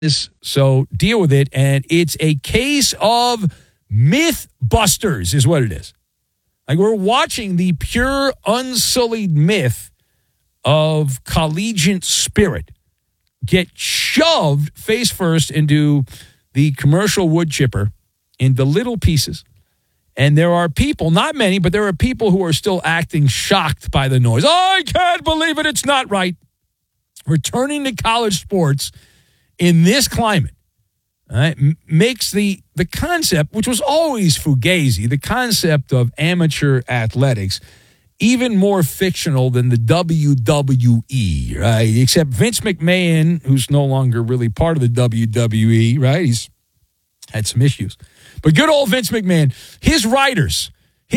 So deal with it. And it's a case of myth busters is what it is. Like, we're watching the pure, unsullied myth of collegiate spirit get shoved face first into the commercial wood chipper into little pieces. And there are people, not many, but there are people who are still acting shocked by the noise. I can't believe it. It's not right. Returning to college sports in this climate makes the concept, which was always fugazi, the concept of amateur athletics, even more fictional than the WWE, right? Except Vince McMahon, who's no longer really part of the WWE, right? He's had some issues. But good old Vince McMahon, his writers,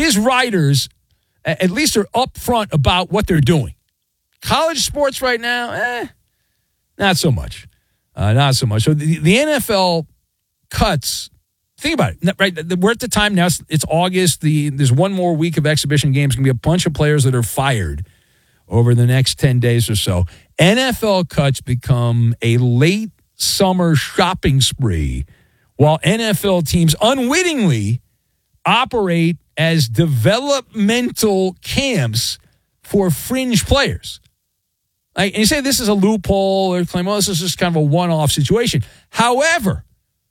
at least are upfront about what they're doing. College sports right now, not so much. Not so much. So the NFL cuts, think about it, right? We're at the time now, it's August. There's one more week of exhibition games. Going to be a bunch of players that are fired over the next 10 days or so. NFL cuts become a late summer shopping spree while NFL teams unwittingly operate as developmental camps for fringe players. And you say this is a loophole or claim, this is just kind of a one-off situation. However,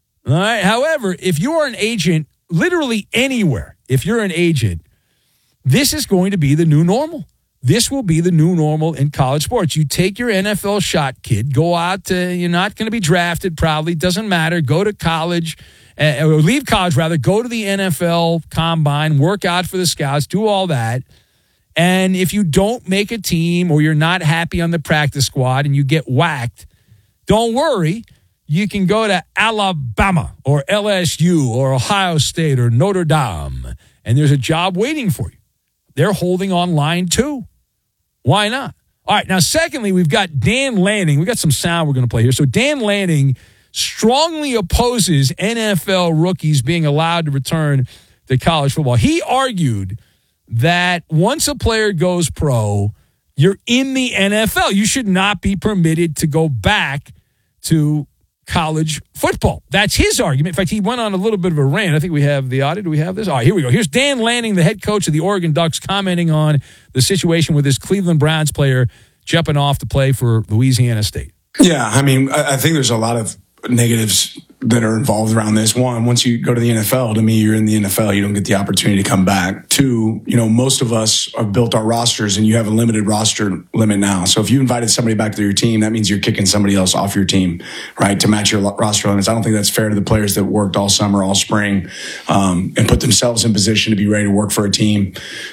if you are an agent literally anywhere, if you're an agent, this is going to be the new normal. This will be the new normal in college sports. You take your NFL shot, kid, go out you're not going to be drafted probably, doesn't matter, go to college, or leave college rather, go to the NFL combine, work out for the scouts, do all that. And if you don't make a team or you're not happy on the practice squad and you get whacked, don't worry. You can go to Alabama or LSU or Ohio State or Notre Dame, and there's a job waiting for you. They're holding on line too. Why not? All right, now secondly, we've got Dan Lanning. We got some sound we're going to play here. So Dan Lanning strongly opposes NFL rookies being allowed to return to college football. He argued that once a player goes pro, you're in the NFL. You should not be permitted to go back to college football. That's his argument. In fact, he went on a little bit of a rant. I think we have the audio. Do we have this? All right, here we go. Here's Dan Lanning, the head coach of the Oregon Ducks, commenting on the situation with this Cleveland Browns player jumping off to play for Louisiana State. Yeah, I mean, I think there's a lot of negatives that are involved around this. One, once you go to the NFL, to me, you're in the NFL. You don't get the opportunity to come back. Two, most of us have built our rosters and you have a limited roster limit now. So if you invited somebody back to your team, that means you're kicking somebody else off your team, right, to match your roster limits. I don't think that's fair to the players that worked all summer, all spring, and put themselves in position to be ready to work for a team.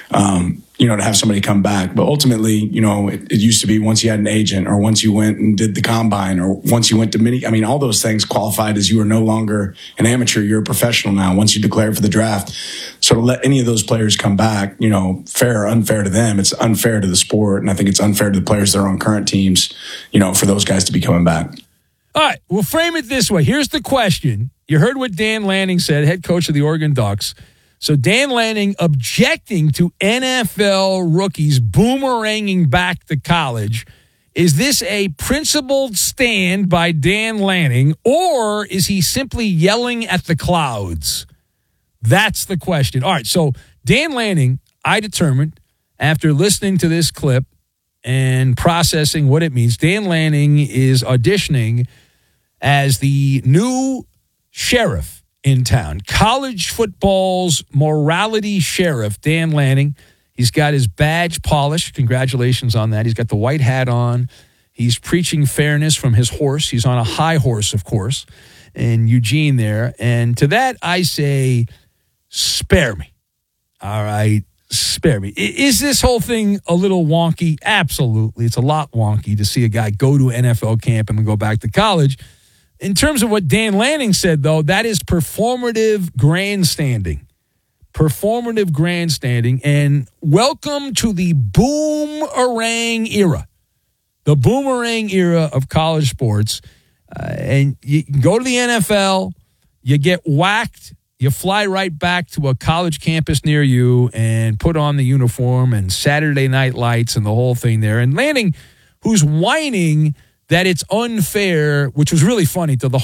To have somebody come back. But ultimately, it used to be once you had an agent or once you went and did the combine or once you went to all those things qualified as you are no longer an amateur, you're a professional now once you declare for the draft. So to let any of those players come back, fair or unfair to them, it's unfair to the sport. And I think it's unfair to the players that are on current teams, for those guys to be coming back. All right, we'll frame it this way. Here's the question. You heard what Dan Lanning said, head coach of the Oregon Ducks. So Dan Lanning objecting to NFL rookies boomeranging back to college. Is this a principled stand by Dan Lanning, or is he simply yelling at the clouds? That's the question. All right, so Dan Lanning, I determined after listening to this clip and processing what it means, Dan Lanning is auditioning as the new sheriff in town. College football's morality sheriff, Dan Lanning. He's got his badge polished. Congratulations on that. He's got the white hat on. He's preaching fairness from his horse. He's on a high horse, of course, in Eugene there. And to that, I say, spare me. All right, spare me. Is this whole thing a little wonky? Absolutely. It's a lot wonky to see a guy go to NFL camp and then go back to college. In terms of what Dan Lanning said, though, that is performative grandstanding. Performative grandstanding. And welcome to the boomerang era. The boomerang era of college sports. And you go to the NFL, you get whacked, you fly right back to a college campus near you and put on the uniform and Saturday Night Lights and the whole thing there. And Lanning, who's whining that it's unfair, which was really funny to the